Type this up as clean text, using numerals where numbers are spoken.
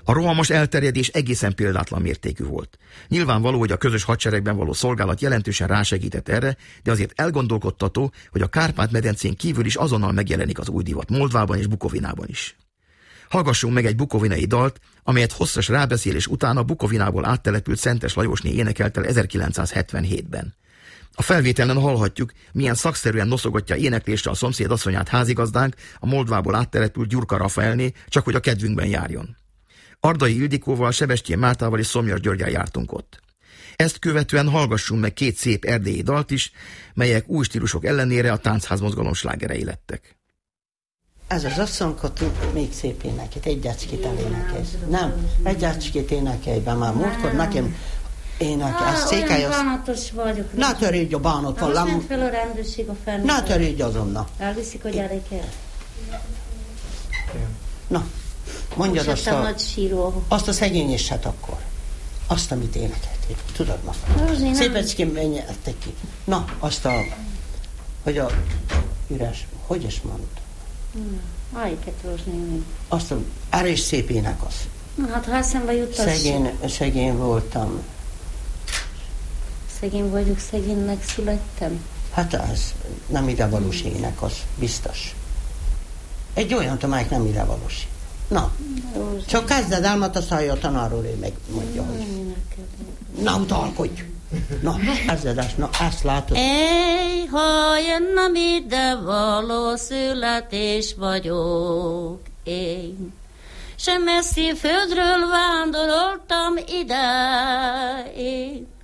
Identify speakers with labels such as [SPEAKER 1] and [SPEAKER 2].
[SPEAKER 1] A rohamos elterjedés egészen példátlan mértékű volt. Nyilvánvaló, hogy a közös hadseregben való szolgálat jelentősen rásegített erre, de azért elgondolkodtató, hogy a Kárpát-medencén kívül is azonnal megjelenik az új divat Moldvában és Bukovinában is. Hallgassunk meg egy bukovinai dalt, amelyet hosszas rábeszélés után a Bukovinából áttelepült Szentes Lajosné énekelt el 1977-ben. A felvételen hallhatjuk, milyen szakszerűen noszogatja éneklésre a szomszéd asszonyát házigazdánk, a Moldvából áttelepült Gyurka Rafaelné, csak hogy a kedvünkben járjon. Ardai Ildikóval, Sebestyén Mártával és Szomjas Györggyel jártunk ott. Ezt követően hallgassunk meg két szép erdélyi dalt is, melyek új stílusok ellenére a táncház mozgalom slágerei lettek.
[SPEAKER 2] Ez az asszonka tud még szép éneket, egy gyácskét elénekelj. Nem, egy gyácskét énekelj be már múltkor nekem énekel.
[SPEAKER 3] Olyan bánatos vagyok.
[SPEAKER 2] Ne törődj a bánat van.
[SPEAKER 3] Most ment fel a rendőrség a felnőtt.
[SPEAKER 2] Ne törődj azonnal.
[SPEAKER 3] Elviszik a gyereket.
[SPEAKER 2] Na, mondjad azt a szegényeset akkor. Azt, amit énekeltél. Tudod ma? Szépecskén menjetek ki. Na, azt a, hogy a üres, hogy is mondta?
[SPEAKER 3] Ájket Rózsnéni.
[SPEAKER 2] Azt a, erre is szép ének az.
[SPEAKER 3] Na, hát ha eszembe juttass.
[SPEAKER 2] Szegény voltam.
[SPEAKER 3] Szegény vagyok, szegénynek születtem.
[SPEAKER 2] Hát az nem ide valós ének, az biztos. Egy olyan, amelyik nem ide valós. Na, csak kezded el, mert azt hallja a tanárról, ő megmondja, hogy... Na, utalkodj! Na, kezded ezt, na, ezt látod.
[SPEAKER 3] Ej, ha én nem ide való születés vagyok, én sem messzi földről vándoroltam ide, én